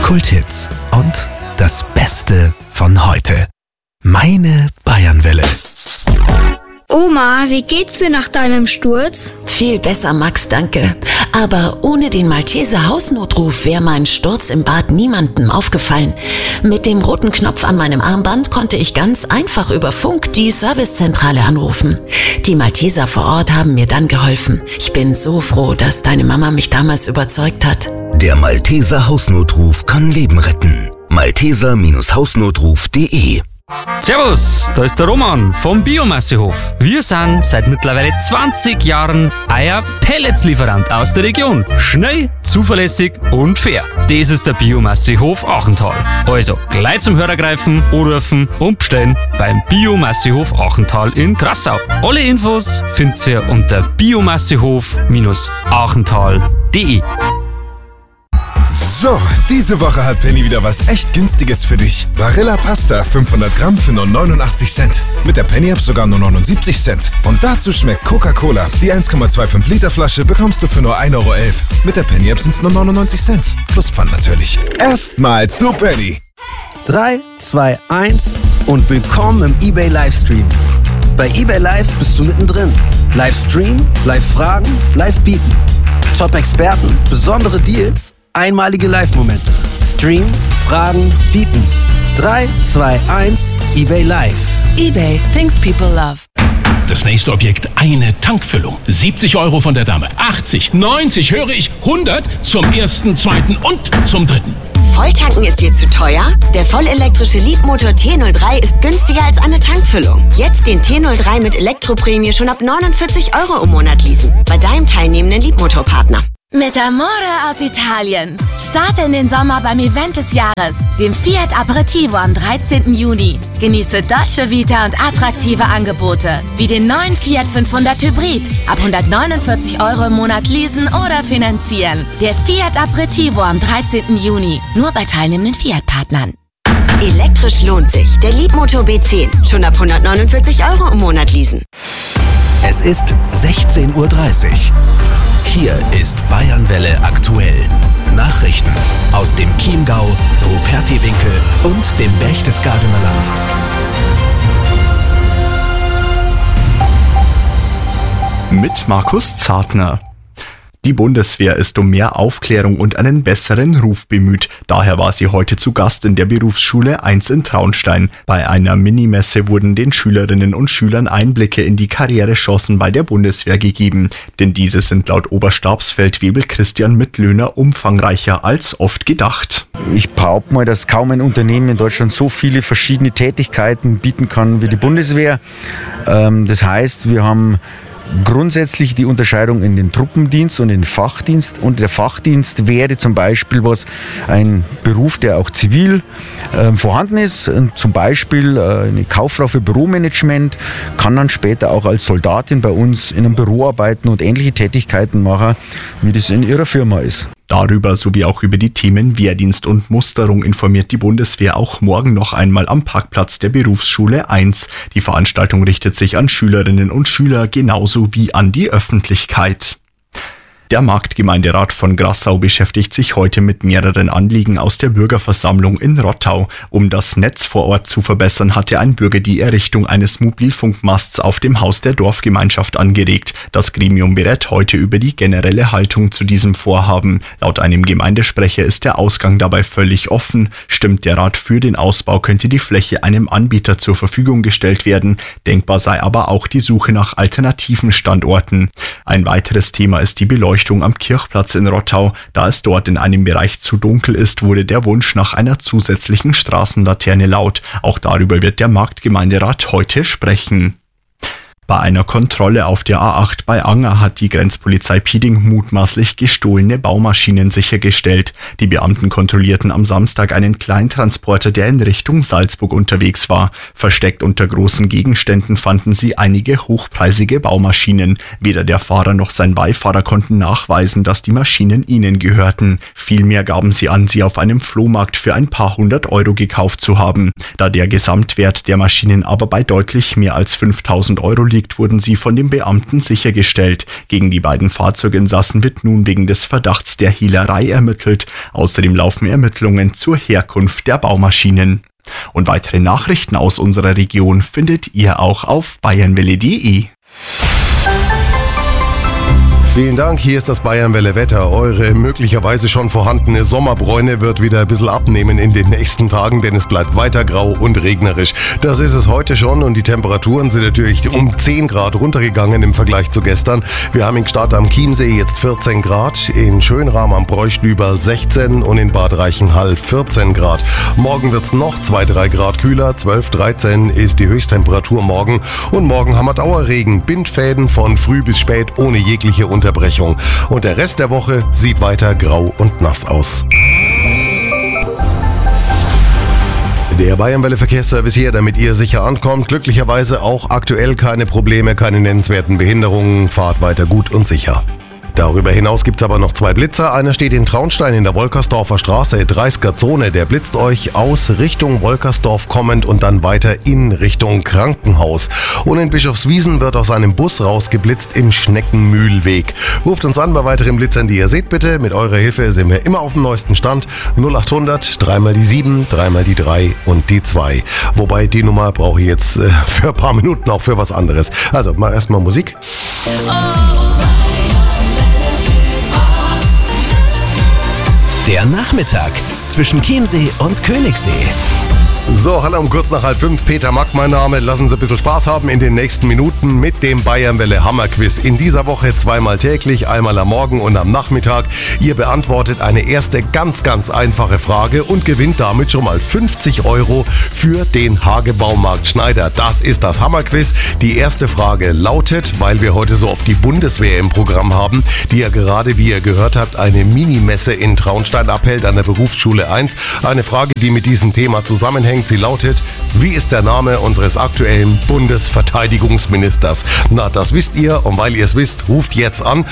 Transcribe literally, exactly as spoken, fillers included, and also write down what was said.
Kulthits und das Beste von heute. Meine Bayernwelle. Oma, wie geht's dir nach deinem Sturz? Viel besser, Max, danke. Aber ohne den Malteser Hausnotruf wäre mein Sturz im Bad niemandem aufgefallen. Mit dem roten Knopf an meinem Armband konnte ich ganz einfach über Funk die Servicezentrale anrufen. Die Malteser vor Ort haben mir dann geholfen. Ich bin so froh, dass deine Mama mich damals überzeugt hat. Der Malteser Hausnotruf kann Leben retten. malteser Hausnotruf punkt de. Servus, da ist der Roman vom Biomassehof. Wir sind seit mittlerweile zwanzig Jahren euer Pelletslieferant aus der Region. Schnell, zuverlässig und fair. Das ist der Biomassehof Achental. Also gleich zum Hörer greifen, anrufen und bestellen beim Biomassehof Achental in Grassau. Alle Infos findet ihr unter biomassehof achental punkt de. So, diese Woche hat Penny wieder was echt Günstiges für dich. Barilla Pasta fünfhundert Gramm für nur neunundachtzig Cent. Mit der Penny-App sogar nur neunundsiebzig Cent. Und dazu schmeckt Coca-Cola. Die eins Komma fünfundzwanzig Liter Flasche bekommst du für nur ein Euro elf. Mit der Penny-App sind es nur neunundneunzig Cent. Plus Pfand natürlich. Erstmal zu Penny. drei, zwei, eins und willkommen im eBay Livestream. Bei eBay Live bist du mittendrin. Livestream, Live-Fragen, Live-Bieten. Top-Experten, besondere Deals, einmalige Live-Momente. Stream, Fragen, Bieten. drei, zwei, eins, eBay Live. eBay, things people love. Das nächste Objekt, eine Tankfüllung. siebzig Euro von der Dame. achtzig, neunzig, höre ich, hundert zum ersten, zweiten und zum dritten. Volltanken ist dir zu teuer? Der vollelektrische Leapmotor T null drei ist günstiger als eine Tankfüllung. Jetzt den T null drei mit Elektroprämie schon ab neunundvierzig Euro im Monat leasen. Bei deinem teilnehmenden Leapmotor-Partner. Mit Amore aus Italien. Starte in den Sommer beim Event des Jahres, dem Fiat Aperitivo am dreizehnten Juni. Genieße Dolce Vita und attraktive Angebote, wie den neuen Fiat fünfhundert Hybrid, ab hundertneunundvierzig Euro im Monat leasen oder finanzieren. Der Fiat Aperitivo am dreizehnten Juni, nur bei teilnehmenden Fiat-Partnern. Elektrisch lohnt sich. Der Leapmotor B zehn, schon ab hundertneunundvierzig Euro im Monat leasen. Es ist sechzehn Uhr dreißig. Hier ist Bayernwelle aktuell. Nachrichten aus dem Chiemgau, Rupertiwinkel und dem Berchtesgadener Land. Mit Markus Zartner. Die Bundeswehr ist um mehr Aufklärung und einen besseren Ruf bemüht. Daher war sie heute zu Gast in der Berufsschule eins in Traunstein. Bei einer Minimesse wurden den Schülerinnen und Schülern Einblicke in die Karrierechancen bei der Bundeswehr gegeben. Denn diese sind laut Oberstabsfeldwebel Christian Mittlöhner umfangreicher als oft gedacht. Ich behaupte mal, dass kaum ein Unternehmen in Deutschland so viele verschiedene Tätigkeiten bieten kann wie die Bundeswehr. Das heißt, wir haben grundsätzlich die Unterscheidung in den Truppendienst und den Fachdienst. Und der Fachdienst wäre zum Beispiel was, ein Beruf, der auch zivil äh, vorhanden ist. Und zum Beispiel äh, eine Kauffrau für Büromanagement kann dann später auch als Soldatin bei uns in einem Büro arbeiten und ähnliche Tätigkeiten machen, wie das in ihrer Firma ist. Darüber sowie auch über die Themen Wehrdienst und Musterung informiert die Bundeswehr auch morgen noch einmal am Parkplatz der Berufsschule eins. Die Veranstaltung richtet sich an Schülerinnen und Schüler genauso wie an die Öffentlichkeit. Der Marktgemeinderat von Grassau beschäftigt sich heute mit mehreren Anliegen aus der Bürgerversammlung in Rottau. Um das Netz vor Ort zu verbessern, hatte ein Bürger die Errichtung eines Mobilfunkmasts auf dem Haus der Dorfgemeinschaft angeregt. Das Gremium berät heute über die generelle Haltung zu diesem Vorhaben. Laut einem Gemeindesprecher ist der Ausgang dabei völlig offen. Stimmt der Rat für den Ausbau, könnte die Fläche einem Anbieter zur Verfügung gestellt werden. Denkbar sei aber auch die Suche nach alternativen Standorten. Ein weiteres Thema ist die Beleuchtung am Kirchplatz in Rottau. Da es dort in einem Bereich zu dunkel ist, wurde der Wunsch nach einer zusätzlichen Straßenlaterne laut. Auch darüber wird der Marktgemeinderat heute sprechen. Bei einer Kontrolle auf der A acht bei Anger hat die Grenzpolizei Pieding mutmaßlich gestohlene Baumaschinen sichergestellt. Die Beamten kontrollierten am Samstag einen Kleintransporter, der in Richtung Salzburg unterwegs war. Versteckt unter großen Gegenständen fanden sie einige hochpreisige Baumaschinen. Weder der Fahrer noch sein Beifahrer konnten nachweisen, dass die Maschinen ihnen gehörten. Vielmehr gaben sie an, sie auf einem Flohmarkt für ein paar hundert Euro gekauft zu haben. Da der Gesamtwert der Maschinen aber bei deutlich mehr als fünftausend Euro liegt, wurden sie von den Beamten sichergestellt. Gegen die beiden Fahrzeuginsassen wird nun wegen des Verdachts der Hehlerei ermittelt. Außerdem laufen Ermittlungen zur Herkunft der Baumaschinen. Und weitere Nachrichten aus unserer Region findet ihr auch auf bayernwelle punkt de. Vielen Dank, hier ist das Bayernwelle Wetter. Eure möglicherweise schon vorhandene Sommerbräune wird wieder ein bisschen abnehmen in den nächsten Tagen, denn es bleibt weiter grau und regnerisch. Das ist es heute schon und die Temperaturen sind natürlich um zehn Grad runtergegangen im Vergleich zu gestern. Wir haben in Gstaad am Chiemsee jetzt vierzehn Grad, in Schönrahm am Bräuchlüberl sechzehn und in Bad Reichenhall vierzehn Grad. Morgen wird es noch zwei bis drei Grad kühler, zwölf, dreizehn ist die Höchsttemperatur morgen und morgen haben wir Dauerregen, Bindfäden von früh bis spät ohne jegliche Unterbrechung. Unterbrechung. Und der Rest der Woche sieht weiter grau und nass aus. Der Bayernwelle Verkehrsservice hier, damit ihr sicher ankommt. Glücklicherweise auch aktuell keine Probleme, keine nennenswerten Behinderungen. Fahrt weiter gut und sicher. Darüber hinaus gibt's aber noch zwei Blitzer. Einer steht in Traunstein in der Wolkersdorfer Straße, dreißiger Zone. Der blitzt euch aus Richtung Wolkersdorf kommend und dann weiter in Richtung Krankenhaus. Und in Bischofswiesen wird aus einem Bus rausgeblitzt im Schneckenmühlweg. Ruft uns an bei weiteren Blitzern, die ihr seht bitte. Mit eurer Hilfe sind wir immer auf dem neuesten Stand. null achthundert, dreimal die sieben, dreimal die drei und die zwei. Wobei die Nummer brauche ich jetzt äh, für ein paar Minuten auch für was anderes. Also mal erstmal Musik. Der Nachmittag zwischen Chiemsee und Königssee. So, hallo um kurz nach halb fünf. Peter Mack mein Name. Lassen Sie ein bisschen Spaß haben in den nächsten Minuten mit dem Bayernwelle Hammerquiz. In dieser Woche zweimal täglich, einmal am Morgen und am Nachmittag. Ihr beantwortet eine erste ganz, ganz einfache Frage und gewinnt damit schon mal fünfzig Euro für den Hagebaumarkt Schneider. Das ist das Hammerquiz. Die erste Frage lautet, weil wir heute so oft die Bundeswehr im Programm haben, die ja gerade, wie ihr gehört habt, eine Minimesse in Traunstein abhält an der Berufsschule eins. Eine Frage, die mit diesem Thema zusammenhängt. Sie lautet, wie ist der Name unseres aktuellen Bundesverteidigungsministers? Na, das wisst ihr und weil ihr es wisst, ruft jetzt an